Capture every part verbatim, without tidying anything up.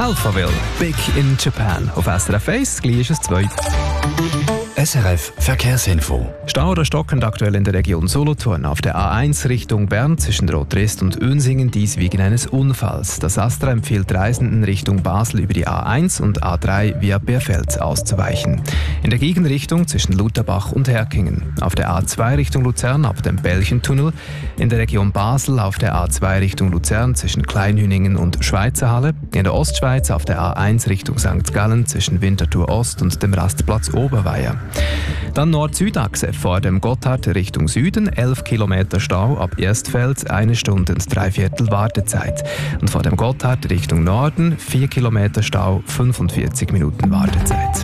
Alphaville, Big in Japan. Auf S R F eins, gleich ist es zwei. S R F Verkehrsinfo. Stau oder stockend aktuell in der Region Solothurn auf der A eins Richtung Bern zwischen Rotrist und Önsingen, dies wegen eines Unfalls. Das ASTRA empfiehlt Reisenden Richtung Basel über die A eins und A drei via Bärfeld auszuweichen. In der Gegenrichtung zwischen Lutherbach und Herkingen. Auf der A zwei Richtung Luzern ab dem Belchentunnel. In der Region Basel auf der A zwei Richtung Luzern zwischen Kleinhüningen und Schweizerhalle. In der Ostschweiz auf der A eins Richtung Sankt Gallen zwischen Winterthur Ost und dem Rastplatz Oberweier. Dann Nord-Süd-Achse vor dem Gotthard Richtung Süden, elf Kilometer Stau ab Erstfeld, eine Stunde und drei Viertel Wartezeit. Und vor dem Gotthard Richtung Norden, vier Kilometer Stau, fünfundvierzig Minuten Wartezeit.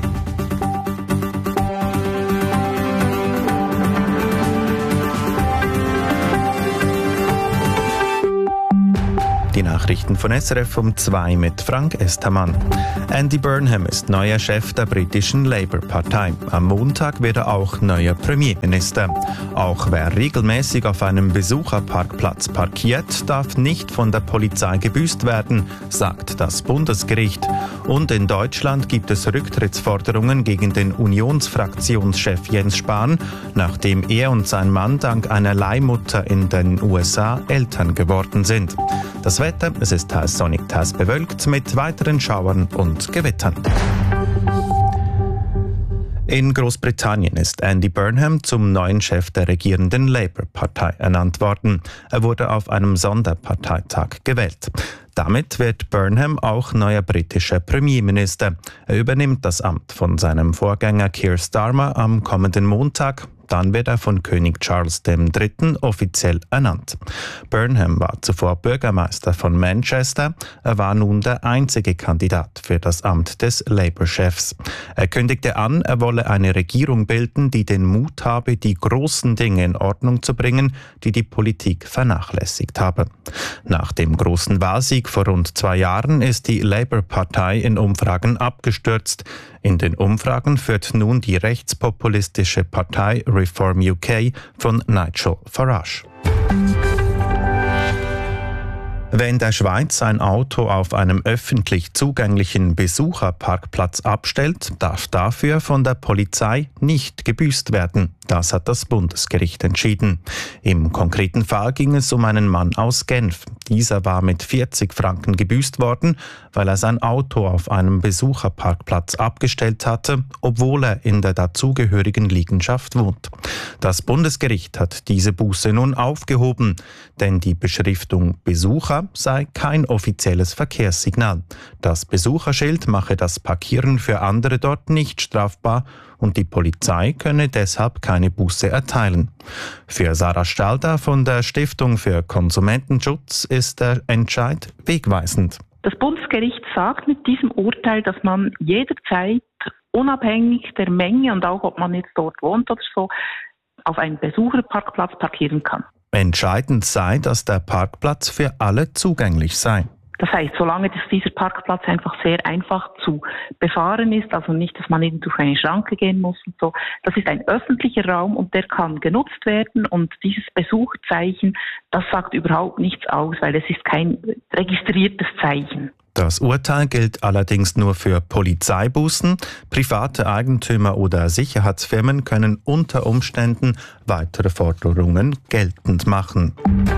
Die Nachrichten von S R F um zwei mit Frank Estermann. Andy Burnham ist neuer Chef der britischen Labour-Partei. Am Montag wird er auch neuer Premierminister. Auch wer regelmäßig auf einem Besucherparkplatz parkiert, darf nicht von der Polizei gebüßt werden, sagt das Bundesgericht. Und in Deutschland gibt es Rücktrittsforderungen gegen den Unionsfraktionschef Jens Spahn, nachdem er und sein Mann dank einer Leihmutter in den U S A Eltern geworden sind. Das Wetter, es ist teils sonnig, teils bewölkt mit weiteren Schauern und Gewittern. In Großbritannien ist Andy Burnham zum neuen Chef der regierenden Labour-Partei ernannt worden. Er wurde auf einem Sonderparteitag gewählt. Damit wird Burnham auch neuer britischer Premierminister. Er übernimmt das Amt von seinem Vorgänger Keir Starmer am kommenden Montag. Dann wird er von König Charles der Dritte offiziell ernannt. Burnham war zuvor Bürgermeister von Manchester. Er war nun der einzige Kandidat für das Amt des Labour-Chefs. Er kündigte an, er wolle eine Regierung bilden, die den Mut habe, die großen Dinge in Ordnung zu bringen, die die Politik vernachlässigt habe. Nach dem großen Wahlsieg vor rund zwei Jahren ist die Labour-Partei in Umfragen abgestürzt. In den Umfragen führt nun die rechtspopulistische Partei Reform U K von Nigel Farage. Wer in der Schweiz ein Auto auf einem öffentlich zugänglichen Besucherparkplatz abstellt, darf dafür von der Polizei nicht gebüßt werden. Das hat das Bundesgericht entschieden. Im konkreten Fall ging es um einen Mann aus Genf. Dieser war mit vierzig Franken gebüßt worden, weil er sein Auto auf einem Besucherparkplatz abgestellt hatte, obwohl er in der dazugehörigen Liegenschaft wohnt. Das Bundesgericht hat diese Buße nun aufgehoben, denn die Beschriftung Besucher sei kein offizielles Verkehrssignal. Das Besucherschild mache das Parkieren für andere dort nicht strafbar und die Polizei könne deshalb keine Buße erteilen. Für Sarah Stalder von der Stiftung für Konsumentenschutz ist der Entscheid wegweisend. Das Bundesgericht sagt mit diesem Urteil, dass man jederzeit, unabhängig der Menge und auch ob man jetzt dort wohnt oder so, auf einem Besucherparkplatz parkieren kann. Entscheidend sei, dass der Parkplatz für alle zugänglich sei. Das heißt, solange dass dieser Parkplatz einfach sehr einfach zu befahren ist, also nicht, dass man eben durch eine Schranke gehen muss und so, das ist ein öffentlicher Raum und der kann genutzt werden und dieses Besucherzeichen, das sagt überhaupt nichts aus, weil es ist kein registriertes Zeichen. Das Urteil gilt allerdings nur für Polizeibußen. Private Eigentümer oder Sicherheitsfirmen können unter Umständen weitere Forderungen geltend machen.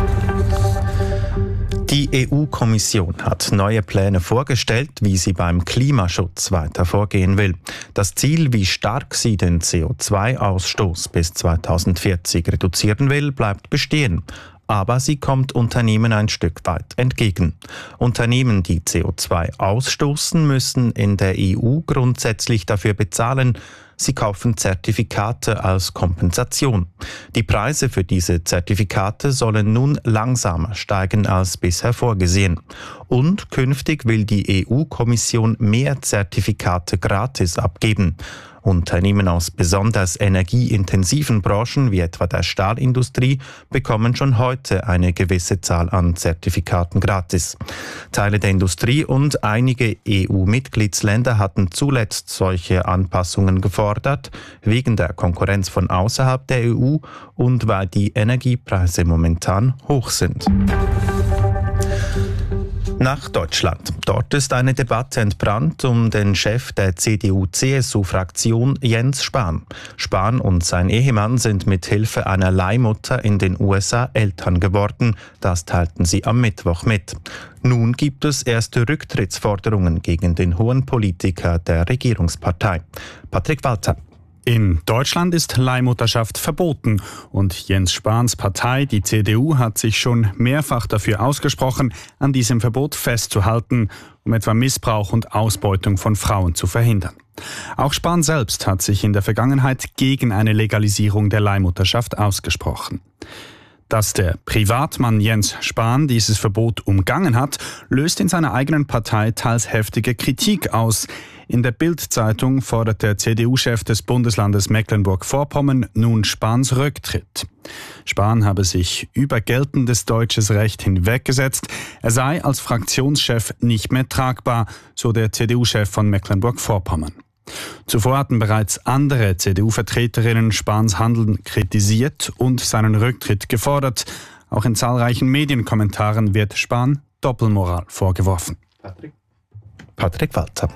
Die E U-Kommission hat neue Pläne vorgestellt, wie sie beim Klimaschutz weiter vorgehen will. Das Ziel, wie stark sie den C O zwei Ausstoß bis zweitausendvierzig reduzieren will, bleibt bestehen. Aber sie kommt Unternehmen ein Stück weit entgegen. Unternehmen, die C O zwei ausstoßen, müssen in der E U grundsätzlich dafür bezahlen. Sie kaufen Zertifikate als Kompensation. Die Preise für diese Zertifikate sollen nun langsamer steigen als bisher vorgesehen. Und künftig will die E U-Kommission mehr Zertifikate gratis abgeben. Unternehmen aus besonders energieintensiven Branchen wie etwa der Stahlindustrie bekommen schon heute eine gewisse Zahl an Zertifikaten gratis. Teile der Industrie und einige E U-Mitgliedsländer hatten zuletzt solche Anpassungen gefordert, wegen der Konkurrenz von außerhalb der E U und weil die Energiepreise momentan hoch sind. Nach Deutschland. Dort ist eine Debatte entbrannt um den Chef der C D U-C S U-Fraktion Jens Spahn. Spahn und sein Ehemann sind mit Hilfe einer Leihmutter in den U S A Eltern geworden. Das teilten sie am Mittwoch mit. Nun gibt es erste Rücktrittsforderungen gegen den hohen Politiker der Regierungspartei. Patrick Walter. In Deutschland ist Leihmutterschaft verboten und Jens Spahns Partei, die C D U, hat sich schon mehrfach dafür ausgesprochen, an diesem Verbot festzuhalten, um etwa Missbrauch und Ausbeutung von Frauen zu verhindern. Auch Spahn selbst hat sich in der Vergangenheit gegen eine Legalisierung der Leihmutterschaft ausgesprochen. Dass der Privatmann Jens Spahn dieses Verbot umgangen hat, löst in seiner eigenen Partei teils heftige Kritik aus. In der Bild-Zeitung fordert der C D U-Chef des Bundeslandes Mecklenburg-Vorpommern nun Spahns Rücktritt. Spahn habe sich über geltendes deutsches Recht hinweggesetzt. Er sei als Fraktionschef nicht mehr tragbar, so der C D U-Chef von Mecklenburg-Vorpommern. Zuvor hatten bereits andere C D U-Vertreterinnen Spahns Handeln kritisiert und seinen Rücktritt gefordert. Auch in zahlreichen Medienkommentaren wird Spahn Doppelmoral vorgeworfen. Patrick, Patrick Walter.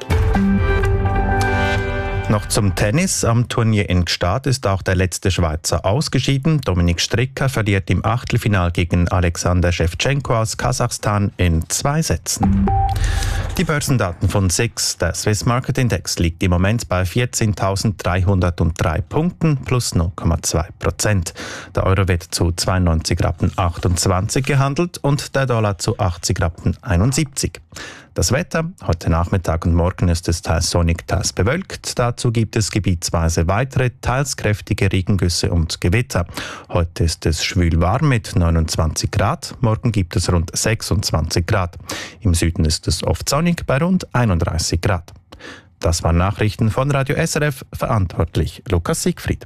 Noch zum Tennis. Am Turnier in Gstaad ist auch der letzte Schweizer ausgeschieden. Dominik Stricker verliert im Achtelfinal gegen Alexander Schewtschenko aus Kasachstan in zwei Sätzen. Die Börsendaten von S I X. Der Swiss Market Index liegt im Moment bei vierzehntausenddreihundertdrei Punkten plus null Komma zwei Prozent. Der Euro wird zu zweiundneunzig Rappen achtundzwanzig gehandelt und der Dollar zu achtzig Rappen einundsiebzig. Das Wetter, heute Nachmittag und morgen ist es teils sonnig, teils bewölkt. Dazu gibt es gebietsweise weitere, teils kräftige Regengüsse und Gewitter. Heute ist es schwül warm mit neunundzwanzig Grad, morgen gibt es rund sechsundzwanzig Grad. Im Süden ist es oft sonnig bei rund einunddreißig Grad. Das waren Nachrichten von Radio S R F, verantwortlich Lukas Siegfried.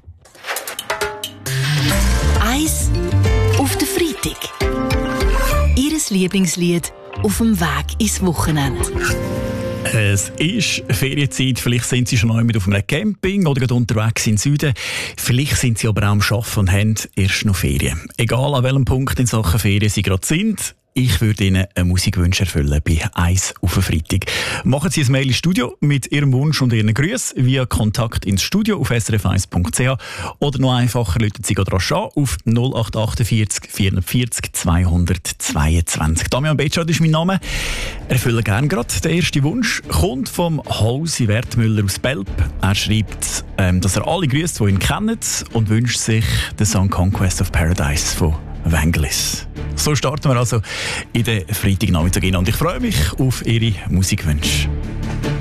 Eis auf den Freitag. Ihres Lieblingslied auf dem Weg ins Wochenende. Es ist Ferienzeit, vielleicht sind Sie schon einmal auf einem Camping oder gerade unterwegs in den Süden. Vielleicht sind Sie aber auch am Arbeiten und haben erst noch Ferien. Egal an welchem Punkt in Sachen Ferien Sie gerade sind, ich würde Ihnen einen Musikwunsch erfüllen bei «Eis auf den Freitag». Machen Sie ein Mail ins Studio mit Ihrem Wunsch und Ihren Grüßen via Kontakt ins Studio auf s r f eins punkt c h oder noch einfacher rufen Sie gerade rasch an auf null acht achtundvierzig vierundvierzig zweihundertzweiundzwanzig. Damian Betschad ist mein Name. Erfülle gerne gerade den ersten Wunsch. Kommt vom Hausi Wertmüller aus Belp. Er schreibt, ähm, dass er alle grüßt, die ihn kennen und wünscht sich den Song «Conquest of Paradise» von Vangelis. So starten wir also in den Freitagnachmittag hin und ich freue mich auf Ihre Musikwünsche.